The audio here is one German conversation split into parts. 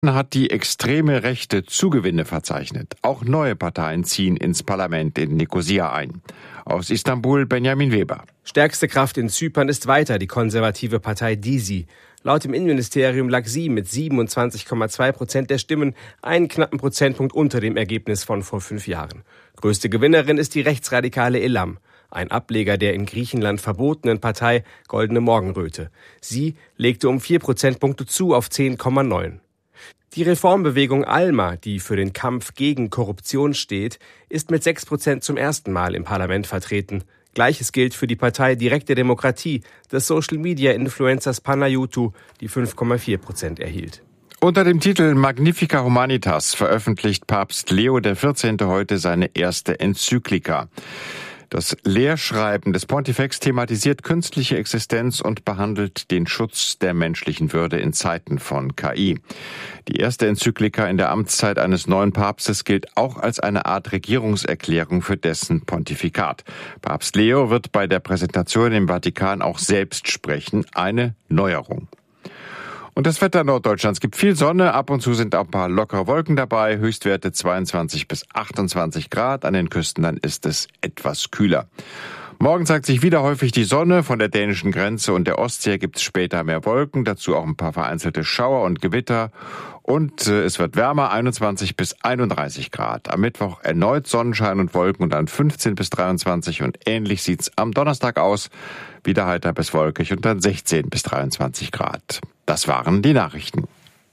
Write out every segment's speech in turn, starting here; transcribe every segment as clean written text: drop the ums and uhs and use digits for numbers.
hat die extreme Rechte Zugewinne verzeichnet. Auch neue Parteien ziehen ins Parlament in Nikosia ein. Aus Istanbul Benjamin Weber. Stärkste Kraft in Zypern ist weiter die konservative Partei DİSİ. Laut dem Innenministerium lag sie mit 27,2% der Stimmen einen knappen Prozentpunkt unter dem Ergebnis von vor 5 Jahren. Größte Gewinnerin ist die rechtsradikale Elam, ein Ableger der in Griechenland verbotenen Partei Goldene Morgenröte. Sie legte um 4 Prozentpunkte zu auf 10,9. Die Reformbewegung ALMA, die für den Kampf gegen Korruption steht, ist mit 6% zum ersten Mal im Parlament vertreten. Gleiches gilt für die Partei Direkte Demokratie des Social-Media-Influencers Panayiotou, die 5,4% erhielt. Unter dem Titel Magnifica Humanitas veröffentlicht Papst Leo XIV. Heute seine erste Enzyklika. Das Lehrschreiben des Pontifex thematisiert künstliche Existenz und behandelt den Schutz der menschlichen Würde in Zeiten von KI. Die erste Enzyklika in der Amtszeit eines neuen Papstes gilt auch als eine Art Regierungserklärung für dessen Pontifikat. Papst Leo wird bei der Präsentation im Vatikan auch selbst sprechen, eine Neuerung. Und das Wetter Norddeutschlands gibt viel Sonne, ab und zu sind auch ein paar lockere Wolken dabei, Höchstwerte 22 bis 28 Grad, an den Küsten dann ist es etwas kühler. Morgen zeigt sich wieder häufig die Sonne, von der dänischen Grenze und der Ostsee gibt es später mehr Wolken, dazu auch ein paar vereinzelte Schauer und Gewitter und es wird wärmer, 21 bis 31 Grad. Am Mittwoch erneut Sonnenschein und Wolken und dann 15 bis 23 und ähnlich sieht's am Donnerstag aus, wieder heiter bis wolkig und dann 16 bis 23 Grad. Das waren die Nachrichten.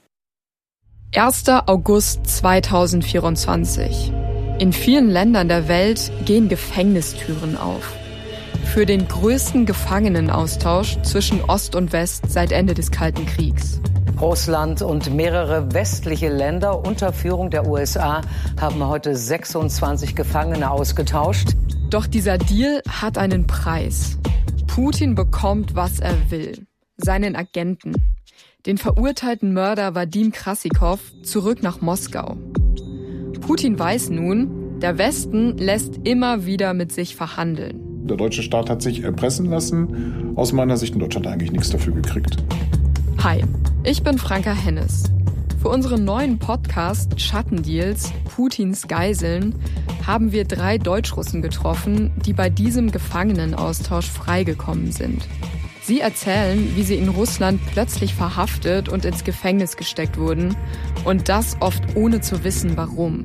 1. August 2024. In vielen Ländern der Welt gehen Gefängnistüren auf. Für den größten Gefangenenaustausch zwischen Ost und West seit Ende des Kalten Kriegs. Russland und mehrere westliche Länder unter Führung der USA haben heute 26 Gefangene ausgetauscht. Doch dieser Deal hat einen Preis. Putin bekommt, was er will. Seinen Agenten. Den verurteilten Mörder Wadim Krasikov zurück nach Moskau. Putin weiß nun, der Westen lässt immer wieder mit sich verhandeln. Der deutsche Staat hat sich erpressen lassen. Aus meiner Sicht in Deutschland eigentlich nichts dafür gekriegt. Hi, ich bin Franka Hennes. Für unseren neuen Podcast Schattendeals, Putins Geiseln, haben wir 3 Deutschrussen getroffen, die bei diesem Gefangenenaustausch freigekommen sind. Sie erzählen, wie sie in Russland plötzlich verhaftet und ins Gefängnis gesteckt wurden. Und das oft ohne zu wissen, warum.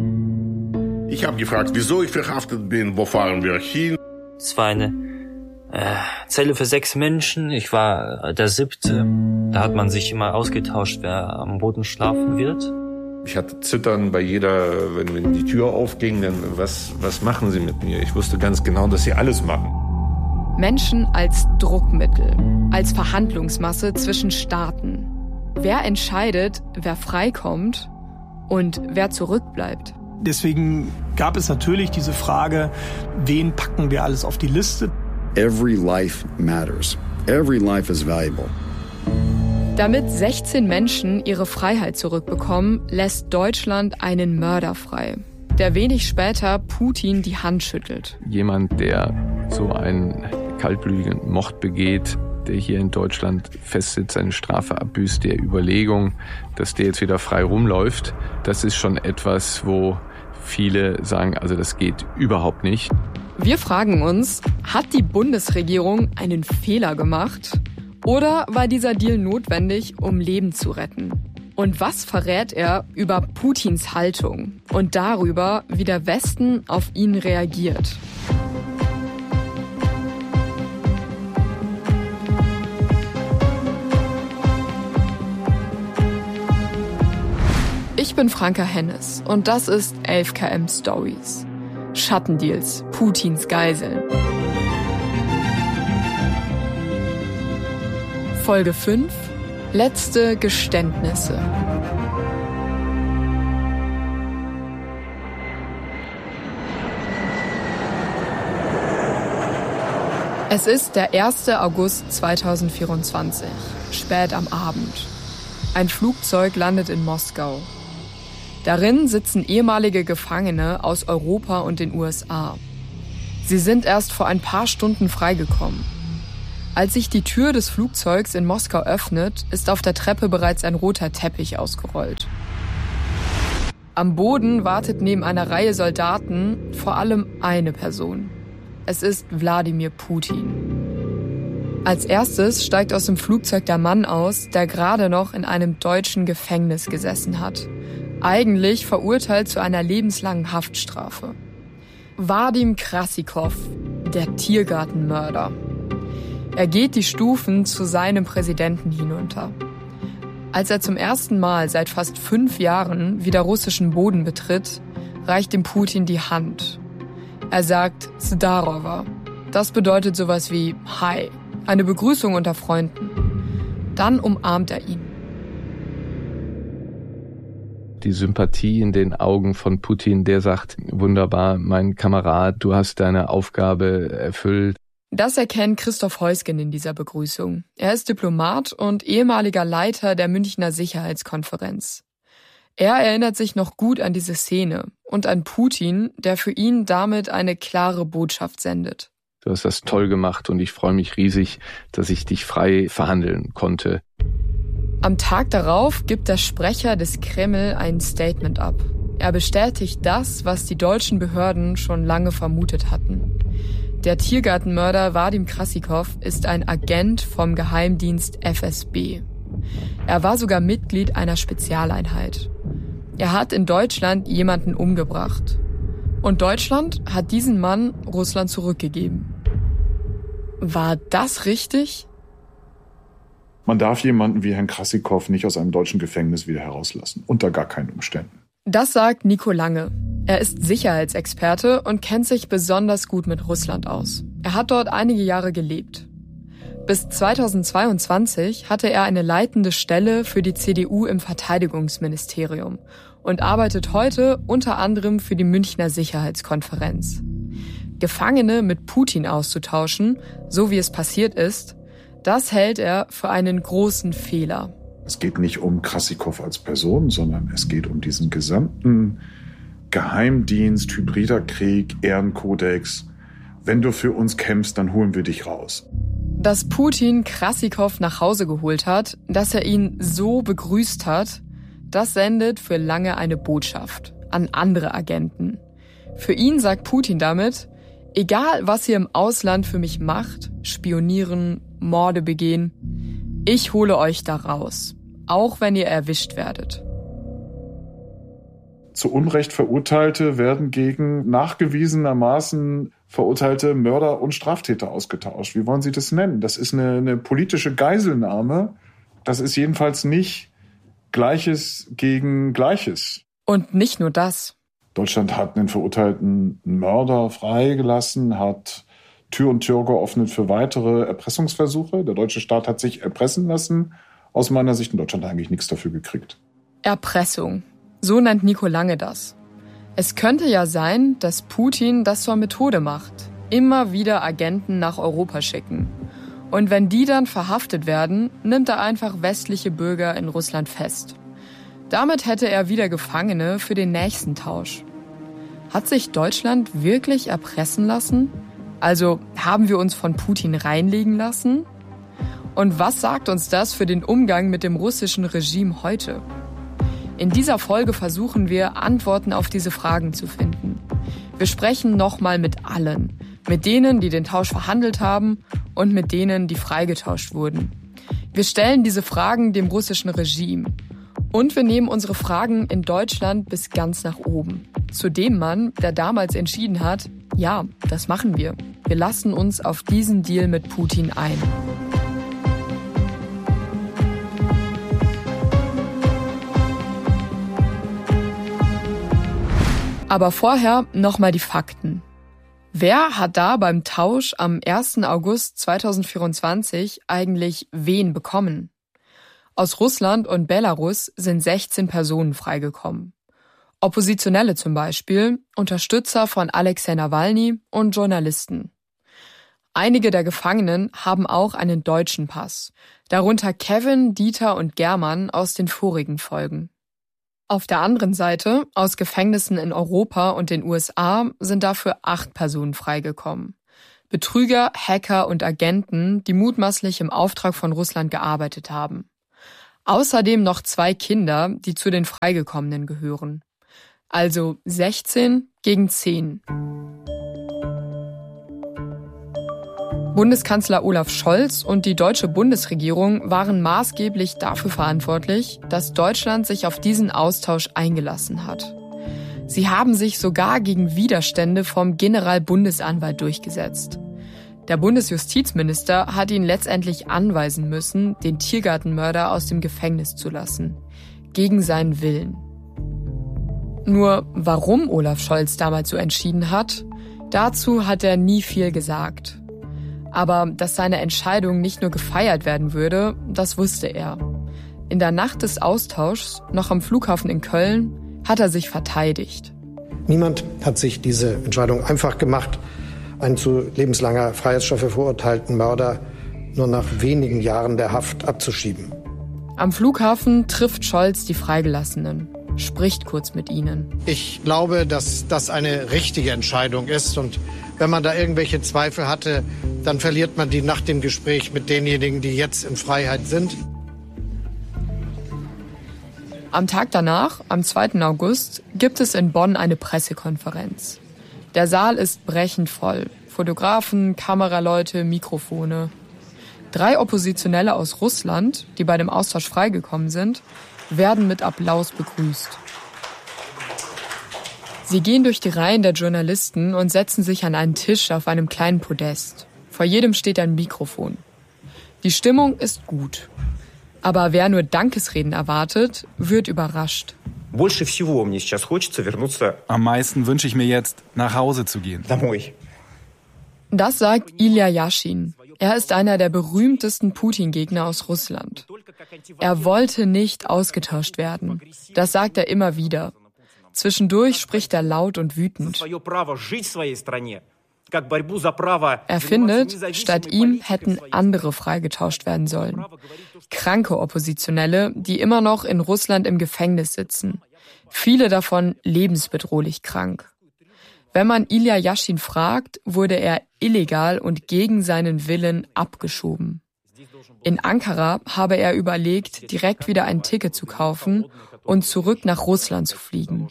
Ich habe gefragt, wieso ich verhaftet bin, wo fahren wir hin? Es war eine Zelle für 6 Menschen. Ich war der 7. Da hat man sich immer ausgetauscht, wer am Boden schlafen wird. Ich hatte Zittern bei jeder, wenn die Tür aufging, dann was machen sie mit mir? Ich wusste ganz genau, dass sie alles machen. Menschen als Druckmittel, als Verhandlungsmasse zwischen Staaten. Wer entscheidet, wer freikommt und wer zurückbleibt? Deswegen gab es natürlich diese Frage, wen packen wir alles auf die Liste? Every life matters. Every life is valuable. Damit 16 Menschen ihre Freiheit zurückbekommen, lässt Deutschland einen Mörder frei, der wenig später Putin die Hand schüttelt. Jemand, der so einen kaltblütigen Mord begeht, der hier in Deutschland festsitzt, seine Strafe abbüßt, der Überlegung, dass der jetzt wieder frei rumläuft, das ist schon etwas, wo viele sagen, also das geht überhaupt nicht. Wir fragen uns, hat die Bundesregierung einen Fehler gemacht? Oder war dieser Deal notwendig, um Leben zu retten? Und was verrät er über Putins Haltung und darüber, wie der Westen auf ihn reagiert? Ich bin Franka Hennes und das ist 11KM Stories. Schattendeals, Putins Geiseln. Folge 5: Letzte Geständnisse. Es ist der 1. August 2024, spät am Abend. Ein Flugzeug landet in Moskau. Darin sitzen ehemalige Gefangene aus Europa und den USA. Sie sind erst vor ein paar Stunden freigekommen. Als sich die Tür des Flugzeugs in Moskau öffnet, ist auf der Treppe bereits ein roter Teppich ausgerollt. Am Boden wartet neben einer Reihe Soldaten vor allem eine Person. Es ist Wladimir Putin. Als erstes steigt aus dem Flugzeug der Mann aus, der gerade noch in einem deutschen Gefängnis gesessen hat. Eigentlich verurteilt zu einer lebenslangen Haftstrafe. Wadim Krasikov, der Tiergartenmörder. Er geht die Stufen zu seinem Präsidenten hinunter. Als er zum ersten Mal seit fast 5 Jahren wieder russischen Boden betritt, reicht ihm Putin die Hand. Er sagt Zdarova. Das bedeutet sowas wie Hi, eine Begrüßung unter Freunden. Dann umarmt er ihn. Die Sympathie in den Augen von Putin, der sagt, wunderbar, mein Kamerad, du hast deine Aufgabe erfüllt. Das erkennt Christoph Heusgen in dieser Begrüßung. Er ist Diplomat und ehemaliger Leiter der Münchner Sicherheitskonferenz. Er erinnert sich noch gut an diese Szene und an Putin, der für ihn damit eine klare Botschaft sendet. Du hast das toll gemacht und ich freue mich riesig, dass ich dich frei verhandeln konnte. Am Tag darauf gibt der Sprecher des Kreml ein Statement ab. Er bestätigt das, was die deutschen Behörden schon lange vermutet hatten. Der Tiergartenmörder Wadim Krasikov ist ein Agent vom Geheimdienst FSB. Er war sogar Mitglied einer Spezialeinheit. Er hat in Deutschland jemanden umgebracht. Und Deutschland hat diesen Mann Russland zurückgegeben. War das richtig? Man darf jemanden wie Herrn Krasikov nicht aus einem deutschen Gefängnis wieder herauslassen. Unter gar keinen Umständen. Das sagt Nico Lange. Er ist Sicherheitsexperte und kennt sich besonders gut mit Russland aus. Er hat dort einige Jahre gelebt. Bis 2022 hatte er eine leitende Stelle für die CDU im Verteidigungsministerium und arbeitet heute unter anderem für die Münchner Sicherheitskonferenz. Gefangene mit Putin auszutauschen, so wie es passiert ist, das hält er für einen großen Fehler. Es geht nicht um Krasikov als Person, sondern es geht um diesen gesamten Geheimdienst, hybrider Krieg, Ehrenkodex. Wenn du für uns kämpfst, dann holen wir dich raus. Dass Putin Krasikov nach Hause geholt hat, dass er ihn so begrüßt hat, das sendet für Lange eine Botschaft an andere Agenten. Für ihn sagt Putin damit, egal was ihr im Ausland für mich macht, spionieren, Morde begehen, ich hole euch da raus, auch wenn ihr erwischt werdet. Zu Unrecht Verurteilte werden gegen nachgewiesenermaßen verurteilte Mörder und Straftäter ausgetauscht. Wie wollen Sie das nennen? Das ist eine politische Geiselnahme. Das ist jedenfalls nicht Gleiches gegen Gleiches. Und nicht nur das. Deutschland hat einen verurteilten Mörder freigelassen, hat Tür und Tür geöffnet für weitere Erpressungsversuche. Der deutsche Staat hat sich erpressen lassen. Aus meiner Sicht in Deutschland eigentlich nichts dafür gekriegt. Erpressung. So nennt Nico Lange das. Es könnte ja sein, dass Putin das zur Methode macht. Immer wieder Agenten nach Europa schicken. Und wenn die dann verhaftet werden, nimmt er einfach westliche Bürger in Russland fest. Damit hätte er wieder Gefangene für den nächsten Tausch. Hat sich Deutschland wirklich erpressen lassen? Also haben wir uns von Putin reinlegen lassen? Und was sagt uns das für den Umgang mit dem russischen Regime heute? In dieser Folge versuchen wir, Antworten auf diese Fragen zu finden. Wir sprechen nochmal mit allen. Mit denen, die den Tausch verhandelt haben und mit denen, die freigetauscht wurden. Wir stellen diese Fragen dem russischen Regime. Und wir nehmen unsere Fragen in Deutschland bis ganz nach oben. Zu dem Mann, der damals entschieden hat, ja, das machen wir. Wir lassen uns auf diesen Deal mit Putin ein. Aber vorher nochmal die Fakten. Wer hat da beim Tausch am 1. August 2024 eigentlich wen bekommen? Aus Russland und Belarus sind 16 Personen freigekommen. Oppositionelle zum Beispiel, Unterstützer von Alexei Nawalny und Journalisten. Einige der Gefangenen haben auch einen deutschen Pass, darunter Kevin, Dieter und German aus den vorigen Folgen. Auf der anderen Seite, aus Gefängnissen in Europa und den USA, sind dafür 8 Personen freigekommen. Betrüger, Hacker und Agenten, die mutmaßlich im Auftrag von Russland gearbeitet haben. Außerdem noch 2 Kinder, die zu den Freigekommenen gehören. Also 16 gegen 10. Bundeskanzler Olaf Scholz und die deutsche Bundesregierung waren maßgeblich dafür verantwortlich, dass Deutschland sich auf diesen Austausch eingelassen hat. Sie haben sich sogar gegen Widerstände vom Generalbundesanwalt durchgesetzt. Der Bundesjustizminister hat ihn letztendlich anweisen müssen, den Tiergartenmörder aus dem Gefängnis zu lassen. Gegen seinen Willen. Nur warum Olaf Scholz damals so entschieden hat, dazu hat er nie viel gesagt. Aber dass seine Entscheidung nicht nur gefeiert werden würde, das wusste er. In der Nacht des Austauschs, noch am Flughafen in Köln, hat er sich verteidigt. Niemand hat sich diese Entscheidung einfach gemacht, einen zu lebenslanger Freiheitsstrafe verurteilten Mörder nur nach wenigen Jahren der Haft abzuschieben. Am Flughafen trifft Scholz die Freigelassenen, spricht kurz mit ihnen. Ich glaube, dass das eine richtige Entscheidung ist. Und wenn man da irgendwelche Zweifel hatte, dann verliert man die nach dem Gespräch mit denjenigen, die jetzt in Freiheit sind. Am Tag danach, am 2. August, gibt es in Bonn eine Pressekonferenz. Der Saal ist brechend voll. Fotografen, Kameraleute, Mikrofone. 3 Oppositionelle aus Russland, die bei dem Austausch freigekommen sind, werden mit Applaus begrüßt. Sie gehen durch die Reihen der Journalisten und setzen sich an einen Tisch auf einem kleinen Podest. Vor jedem steht ein Mikrofon. Die Stimmung ist gut. Aber wer nur Dankesreden erwartet, wird überrascht. Am meisten wünsche ich mir jetzt, nach Hause zu gehen. Das sagt Ilja Jaschin. Er ist einer der berühmtesten Putin-Gegner aus Russland. Er wollte nicht ausgetauscht werden. Das sagt er immer wieder. Zwischendurch spricht er laut und wütend. Er findet, statt ihm hätten andere freigetauscht werden sollen. Kranke Oppositionelle, die immer noch in Russland im Gefängnis sitzen. Viele davon lebensbedrohlich krank. Wenn man Ilja Jaschin fragt, wurde er illegal und gegen seinen Willen abgeschoben. In Ankara habe er überlegt, direkt wieder ein Ticket zu kaufen und zurück nach Russland zu fliegen.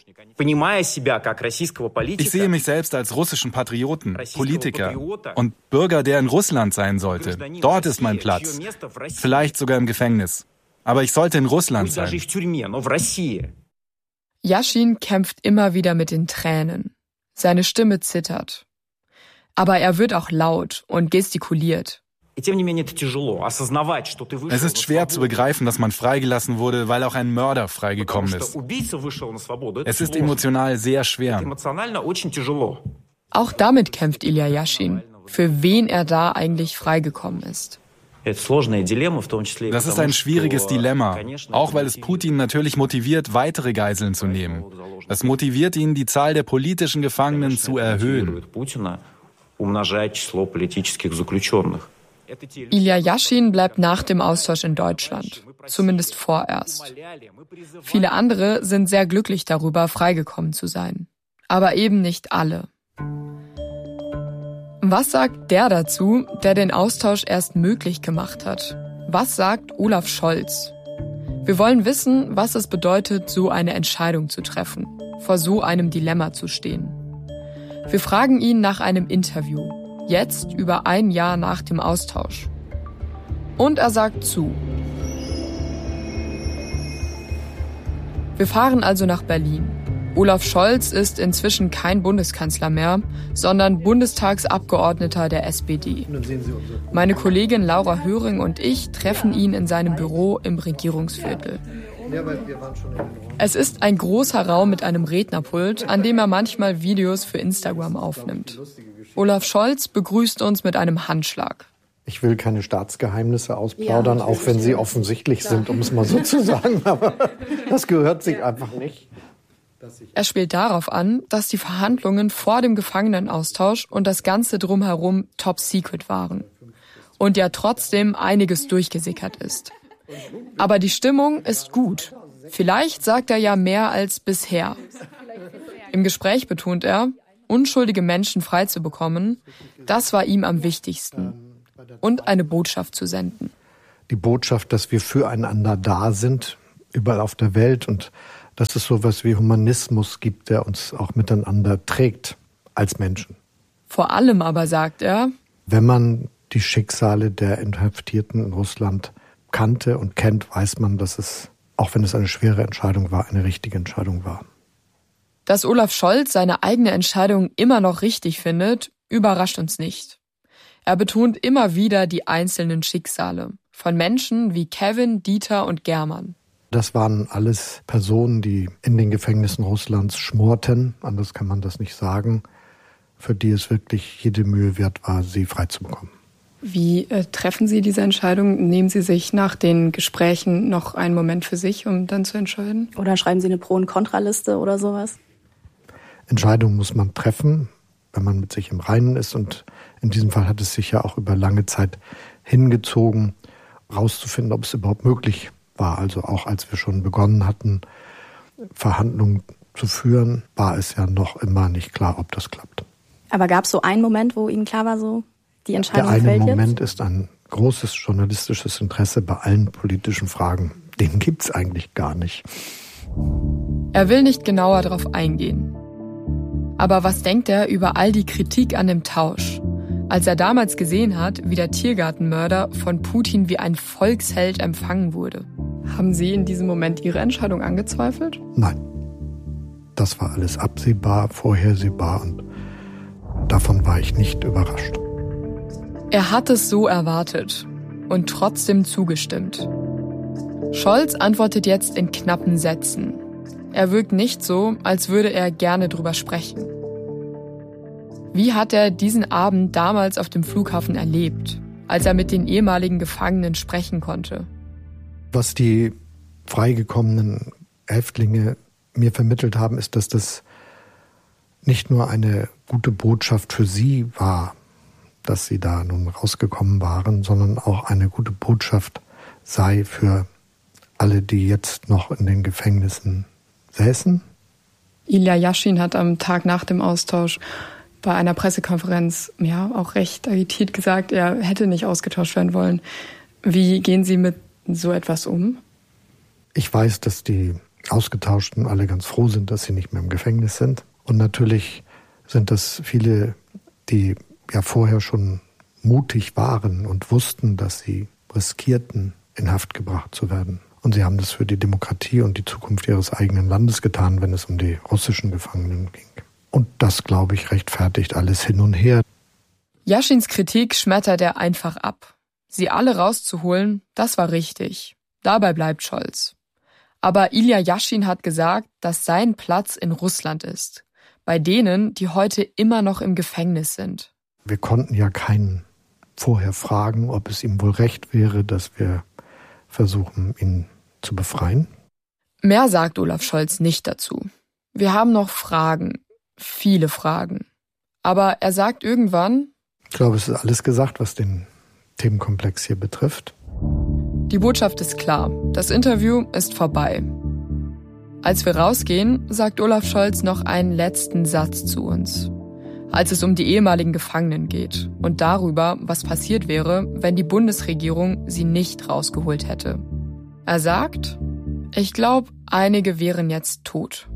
Ich sehe mich selbst als russischen Patrioten, Politiker und Bürger, der in Russland sein sollte. Dort ist mein Platz. Vielleicht sogar im Gefängnis. Aber ich sollte in Russland sein. Jaschin kämpft immer wieder mit den Tränen. Seine Stimme zittert. Aber er wird auch laut und gestikuliert. Es ist schwer zu begreifen, dass man freigelassen wurde, weil auch ein Mörder freigekommen ist. Es ist emotional sehr schwer. Auch damit kämpft Ilja Jaschin, für wen er da eigentlich freigekommen ist. Das ist ein schwieriges Dilemma, auch weil es Putin natürlich motiviert, weitere Geiseln zu nehmen. Es motiviert ihn, die Zahl der politischen Gefangenen zu erhöhen. Ilja Jaschin bleibt nach dem Austausch in Deutschland, zumindest vorerst. Viele andere sind sehr glücklich darüber, freigekommen zu sein. Aber eben nicht alle. Was sagt der dazu, der den Austausch erst möglich gemacht hat? Was sagt Olaf Scholz? Wir wollen wissen, was es bedeutet, so eine Entscheidung zu treffen, vor so einem Dilemma zu stehen. Wir fragen ihn nach einem Interview. Jetzt über ein Jahr nach dem Austausch. Und er sagt zu. Wir fahren also nach Berlin. Olaf Scholz ist inzwischen kein Bundeskanzler mehr, sondern Bundestagsabgeordneter der SPD. Meine Kollegin Laura Höring und ich treffen ihn in seinem Büro im Regierungsviertel. Es ist ein großer Raum mit einem Rednerpult, an dem er manchmal Videos für Instagram aufnimmt. Olaf Scholz begrüßt uns mit einem Handschlag. Ich will keine Staatsgeheimnisse ausplaudern, auch wenn sie offensichtlich sind, um es mal so zu sagen. Aber das gehört sich einfach nicht. Er spielt darauf an, dass die Verhandlungen vor dem Gefangenenaustausch und das Ganze drumherum top secret waren. Und ja trotzdem einiges durchgesickert ist. Aber die Stimmung ist gut. Vielleicht sagt er ja mehr als bisher. Im Gespräch betont er, unschuldige Menschen freizubekommen, Das war ihm am wichtigsten. Und eine Botschaft zu senden. Die Botschaft, dass wir füreinander da sind, überall auf der Welt, und dass es sowas wie Humanismus gibt, der uns auch miteinander trägt als Menschen. Vor allem aber, sagt er, wenn man die Schicksale der Inhaftierten in Russland kannte und kennt, weiß man, dass es, auch wenn es eine schwere Entscheidung war, eine richtige Entscheidung war. Dass Olaf Scholz seine eigene Entscheidung immer noch richtig findet, überrascht uns nicht. Er betont immer wieder die einzelnen Schicksale von Menschen wie Kevin, Dieter und German. Das waren alles Personen, die in den Gefängnissen Russlands schmorten, anders kann man das nicht sagen, für die es wirklich jede Mühe wert war, sie freizubekommen. Wie treffen Sie diese Entscheidung? Nehmen Sie sich nach den Gesprächen noch einen Moment für sich, um dann zu entscheiden? Oder schreiben Sie eine Pro- und Kontraliste oder sowas? Entscheidungen muss man treffen, wenn man mit sich im Reinen ist. Und in diesem Fall hat es sich ja auch über lange Zeit hingezogen, rauszufinden, ob es überhaupt möglich war. Also auch als wir schon begonnen hatten, Verhandlungen zu führen, war es ja noch immer nicht klar, ob das klappt. Aber gab es so einen Moment, wo Ihnen klar war, so die Entscheidung fällt jetzt? Der eine Moment ist ein großes journalistisches Interesse bei allen politischen Fragen. Den gibt's eigentlich gar nicht. Er will nicht genauer darauf eingehen. Aber was denkt er über all die Kritik an dem Tausch? Als er damals gesehen hat, wie der Tiergartenmörder von Putin wie ein Volksheld empfangen wurde. Haben Sie in diesem Moment Ihre Entscheidung angezweifelt? Nein. Das war alles absehbar, vorhersehbar, und davon war ich nicht überrascht. Er hat es so erwartet und trotzdem zugestimmt. Scholz antwortet jetzt in knappen Sätzen. Er wirkt nicht so, als würde er gerne drüber sprechen. Wie hat er diesen Abend damals auf dem Flughafen erlebt, als er mit den ehemaligen Gefangenen sprechen konnte? Was die freigekommenen Häftlinge mir vermittelt haben, ist, dass das nicht nur eine gute Botschaft für sie war, dass sie da nun rausgekommen waren, sondern auch eine gute Botschaft sei für alle, die jetzt noch in den Gefängnissen säßen. Ilja Jaschin hat am Tag nach dem Austausch bei einer Pressekonferenz auch recht agitiert gesagt, er hätte nicht ausgetauscht werden wollen. Wie gehen Sie mit so etwas um? Ich weiß, dass die Ausgetauschten alle ganz froh sind, dass sie nicht mehr im Gefängnis sind. Und natürlich sind das viele, die ja vorher schon mutig waren und wussten, dass sie riskierten, in Haft gebracht zu werden. Und sie haben das für die Demokratie und die Zukunft ihres eigenen Landes getan, wenn es um die russischen Gefangenen ging. Und das, glaube ich, rechtfertigt alles hin und her. Jaschins Kritik schmettert er einfach ab. Sie alle rauszuholen, das war richtig. Dabei bleibt Scholz. Aber Ilja Jaschin hat gesagt, dass sein Platz in Russland ist. Bei denen, die heute immer noch im Gefängnis sind. Wir konnten ja keinen vorher fragen, ob es ihm wohl recht wäre, dass wir versuchen, ihn zu befreien. Mehr sagt Olaf Scholz nicht dazu. Wir haben noch Fragen, viele Fragen. Aber er sagt irgendwann: Ich glaube, es ist alles gesagt, was den Themenkomplex hier betrifft. Die Botschaft ist klar. Das Interview ist vorbei. Als wir rausgehen, sagt Olaf Scholz noch einen letzten Satz zu uns. Als es um die ehemaligen Gefangenen geht und darüber, was passiert wäre, wenn die Bundesregierung sie nicht rausgeholt hätte. Er sagt: Ich glaube, einige wären jetzt tot.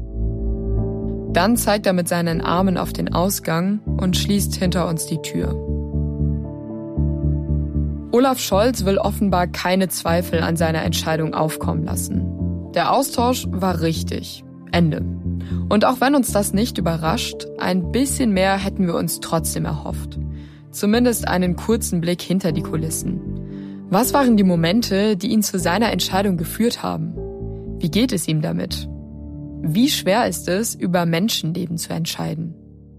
Dann zeigt er mit seinen Armen auf den Ausgang und schließt hinter uns die Tür. Olaf Scholz will offenbar keine Zweifel an seiner Entscheidung aufkommen lassen. Der Austausch war richtig. Ende. Und auch wenn uns das nicht überrascht, ein bisschen mehr hätten wir uns trotzdem erhofft. Zumindest einen kurzen Blick hinter die Kulissen. Was waren die Momente, die ihn zu seiner Entscheidung geführt haben? Wie geht es ihm damit? Wie schwer ist es, über Menschenleben zu entscheiden?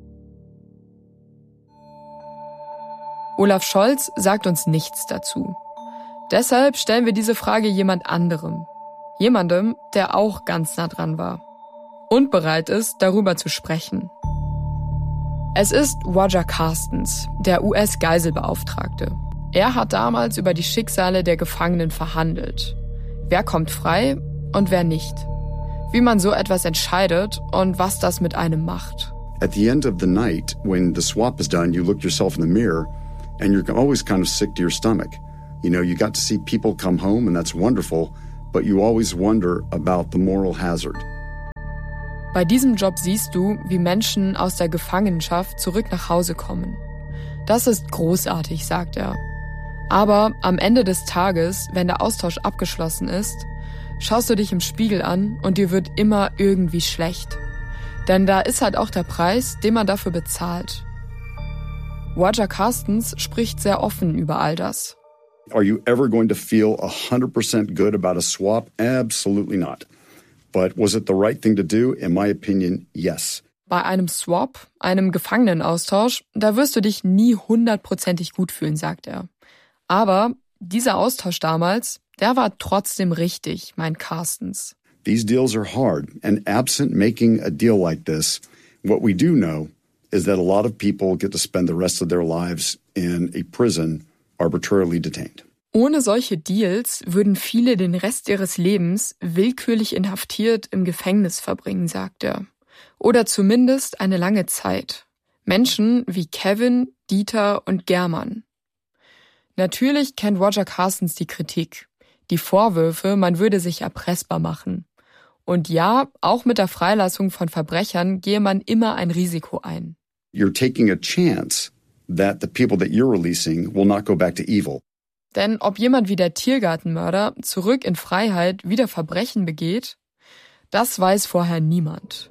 Olaf Scholz sagt uns nichts dazu. Deshalb stellen wir diese Frage jemand anderem. Jemandem, der auch ganz nah dran war. Und bereit ist, darüber zu sprechen. Es ist Roger Carstens, der US-Geiselbeauftragte. Er hat damals über die Schicksale der Gefangenen verhandelt. Wer kommt frei und wer nicht. Wie man so etwas entscheidet und was das mit einem macht. At the end of the night, when the swap is done, you look yourself in the mirror and you're always kind of sick to your stomach. You know, you got to see people come home and that's wonderful, but you always wonder about the moral hazard. Bei diesem Job siehst du, wie Menschen aus der Gefangenschaft zurück nach Hause kommen. Das ist großartig, sagt er. Aber am Ende des Tages, wenn der Austausch abgeschlossen ist, schaust du dich im Spiegel an und dir wird immer irgendwie schlecht. Denn da ist halt auch der Preis, den man dafür bezahlt. Roger Carstens spricht sehr offen über all das. Are you ever going to feel 100% good about a swap? Absolutely not. But was it the right thing to do? In my opinion, yes. Bei einem Swap, einem Gefangenenaustausch, da wirst du dich nie 100%ig gut fühlen, sagt er. Aber dieser Austausch damals, der war trotzdem richtig, meint Carstens. These deals are hard, and absent making a deal like this, what we do know is that a lot of people get to spend the rest of their lives in a prison arbitrarily detained. Ohne solche Deals würden viele den Rest ihres Lebens willkürlich inhaftiert im Gefängnis verbringen, sagt er. Oder zumindest eine lange Zeit. Menschen wie Kevin, Dieter und German. Natürlich kennt Roger Carstens die Kritik. Die Vorwürfe, man würde sich erpressbar machen. Und ja, auch mit der Freilassung von Verbrechern gehe man immer ein Risiko ein. You're taking a chance that the people that you're releasing will not go back to evil. Denn ob jemand wie der Tiergartenmörder zurück in Freiheit wieder Verbrechen begeht, das weiß vorher niemand.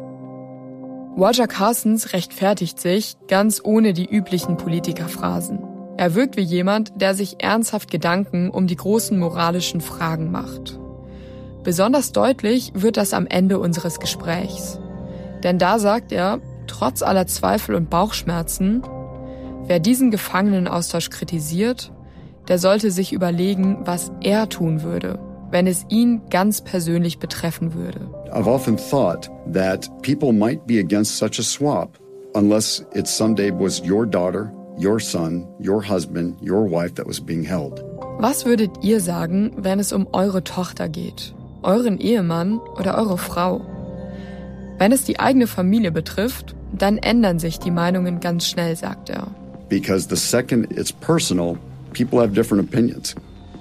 Roger Carstens rechtfertigt sich ganz ohne die üblichen Politikerphrasen. Er wirkt wie jemand, der sich ernsthaft Gedanken um die großen moralischen Fragen macht. Besonders deutlich wird das am Ende unseres Gesprächs. Denn da sagt er, trotz aller Zweifel und Bauchschmerzen, wer diesen Gefangenenaustausch kritisiert, der sollte sich überlegen, was er tun würde, wenn es ihn ganz persönlich betreffen würde. I've often thought that people might be against such a swap unless it someday was your daughter, your son, your husband, your wife that was being held. Was würdet ihr sagen, wenn es um eure Tochter geht, euren Ehemann oder eure Frau? Wenn es die eigene Familie betrifft, dann ändern sich die Meinungen ganz schnell, sagt er. Because the second it's personal, people have different opinions.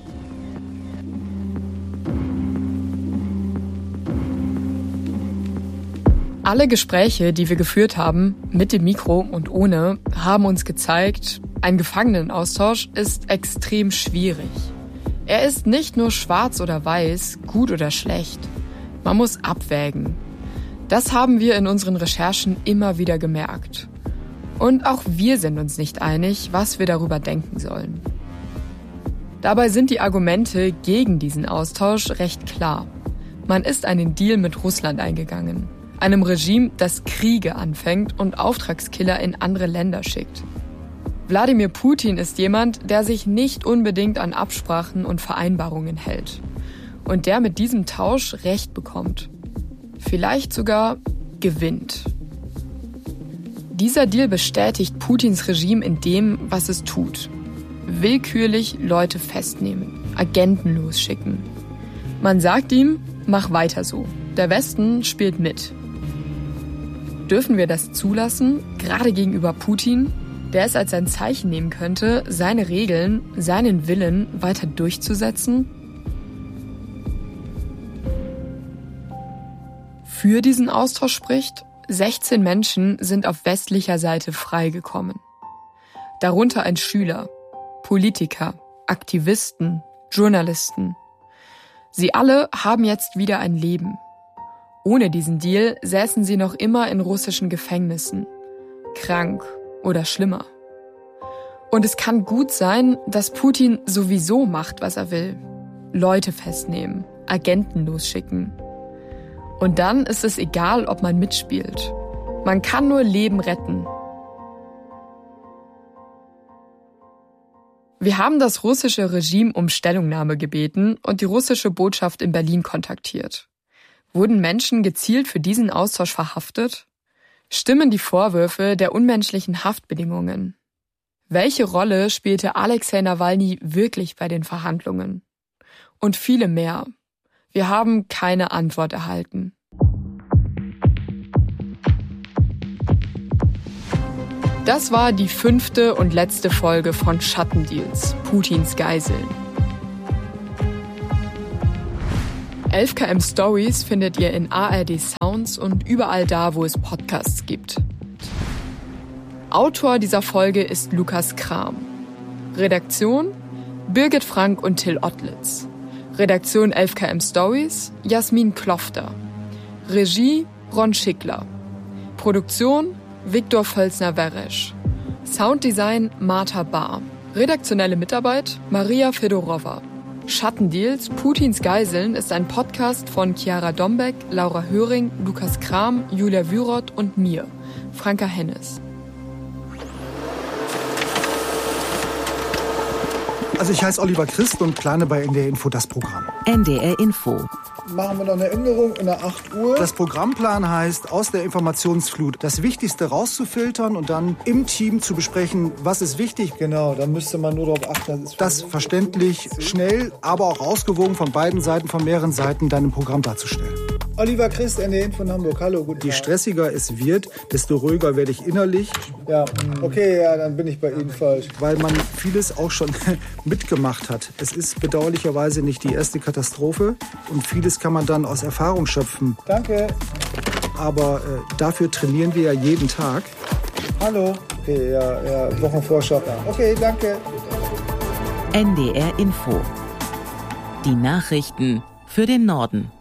Alle Gespräche, die wir geführt haben, mit dem Mikro und ohne, haben uns gezeigt, ein Gefangenenaustausch ist extrem schwierig. Er ist nicht nur schwarz oder weiß, gut oder schlecht. Man muss abwägen. Das haben wir in unseren Recherchen immer wieder gemerkt. Und auch wir sind uns nicht einig, was wir darüber denken sollen. Dabei sind die Argumente gegen diesen Austausch recht klar. Man ist einen Deal mit Russland eingegangen. Einem Regime, das Kriege anfängt und Auftragskiller in andere Länder schickt. Wladimir Putin ist jemand, der sich nicht unbedingt an Absprachen und Vereinbarungen hält. Und der mit diesem Tausch Recht bekommt. Vielleicht sogar gewinnt. Dieser Deal bestätigt Putins Regime in dem, was es tut. Willkürlich Leute festnehmen, Agenten losschicken. Man sagt ihm, mach weiter so. Der Westen spielt mit. Dürfen wir das zulassen, gerade gegenüber Putin, der es als ein Zeichen nehmen könnte, seine Regeln, seinen Willen weiter durchzusetzen? Für diesen Austausch spricht, 16 Menschen sind auf westlicher Seite freigekommen. Darunter ein Schüler, Politiker, Aktivisten, Journalisten. Sie alle haben jetzt wieder ein Leben. Ohne diesen Deal säßen sie noch immer in russischen Gefängnissen. Krank oder schlimmer. Und es kann gut sein, dass Putin sowieso macht, was er will. Leute festnehmen, Agenten losschicken. Und dann ist es egal, ob man mitspielt. Man kann nur Leben retten. Wir haben das russische Regime um Stellungnahme gebeten und die russische Botschaft in Berlin kontaktiert. Wurden Menschen gezielt für diesen Austausch verhaftet? Stimmen die Vorwürfe der unmenschlichen Haftbedingungen? Welche Rolle spielte Alexei Nawalny wirklich bei den Verhandlungen? Und viele mehr. Wir haben keine Antwort erhalten. Das war die 5. und letzte Folge von Schattendeals, Putins Geiseln. 11KM Stories findet ihr in ARD Sounds und überall da, wo es Podcasts gibt. Autor dieser Folge ist Lukas Kram. Redaktion Birgit Frank und Till Ottlitz. Redaktion 11KM Stories Jasmin Klofter. Regie Ron Schickler. Produktion Viktor Völzner-Weresch. Sounddesign Martha Bahr. Redaktionelle Mitarbeit Maria Fedorova. Schattendeals, Putins Geiseln ist ein Podcast von Chiara Dombeck, Laura Höring, Lukas Kram, Julia Wyroth und mir, Franka Hennes. Also ich heiße Oliver Christ und plane bei NDR Info das Programm. NDR Info. Machen wir noch eine Änderung in der 8 Uhr. Das Programmplan heißt, aus der Informationsflut das Wichtigste rauszufiltern und dann im Team zu besprechen, was ist wichtig. Genau, da müsste man nur darauf achten. Das verständlich, schnell, aber auch ausgewogen von beiden Seiten, von mehreren Seiten dann im Programm darzustellen. Oliver Christ, NDR von Hamburg. Hallo, guten Tag. Je stressiger es wird, desto ruhiger werde ich innerlich. Ja, okay, ja, dann bin ich bei Ihnen falsch. Weil man vieles auch schon mitgemacht hat. Es ist bedauerlicherweise nicht die erste Katastrophe und vieles kann man dann aus Erfahrung schöpfen. Danke. Aber dafür trainieren wir ja jeden Tag. Hallo. Okay, ja, Wochenvorschau. Okay, danke. NDR Info. Die Nachrichten für den Norden.